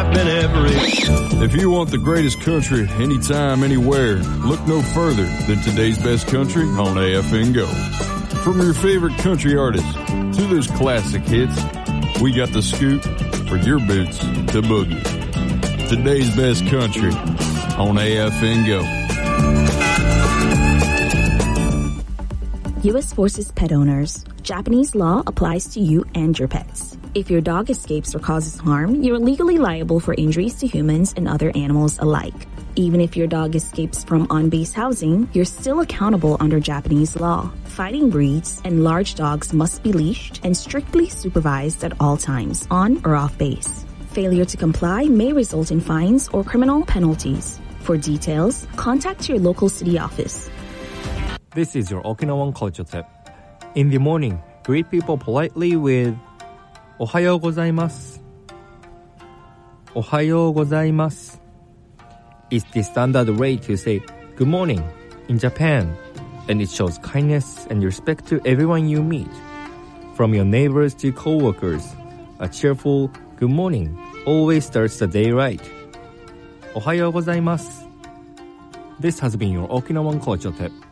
than ever is. If you want the greatest country anytime, anywhere, look no further than today's best country on AFN Go. From your favorite country artists to those classic hits, we got the scoop for your boots to boogie. Today's best country on AFN Go. U.S. Forces pet owners. Japanese law applies to you and your pets. If your dog escapes or causes harm, you're legally liable for injuries to humans and other animals alike. Even if your dog escapes from on-base housing, you're still accountable under Japanese law. Fighting breeds and large dogs must be leashed and strictly supervised at all times, on or off base. Failure to comply may result in fines or criminal penalties. For details, contact your local city office. This is your Okinawan culture tip. In the morning, greet people politely with Ohayou gozaimasu. Ohayou gozaimasu. It's the standard way to say good morning in Japan, and it shows kindness and respect to everyone you meet. From your neighbors to co-workers, a cheerful good morning always starts the day right. Ohayou gozaimasu. This has been your Okinawan culture tip.